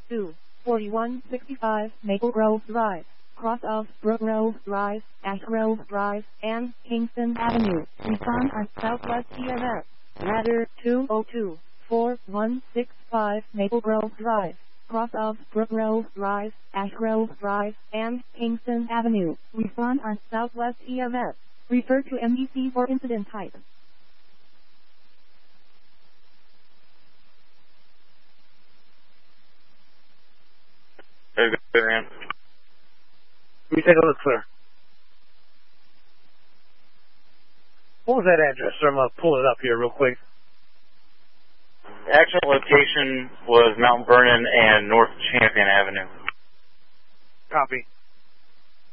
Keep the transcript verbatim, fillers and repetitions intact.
to forty-one sixty-five Maple Grove Drive, cross of Brook Grove Drive, Ash Grove Drive, and Kingston Avenue. Respond on Southwest E M S. Ladder two oh two, four one six five Maple Grove Drive, cross of Brook Grove Drive, Ash Grove Drive, and Kingston Avenue. Respond on Southwest E M S. Refer to M E C for incident type. Very good, Aaron. Let me take a look, sir. What was that address, sir? I'm going to pull it up here real quick. The actual location was Mount Vernon and North Champion Avenue. Copy.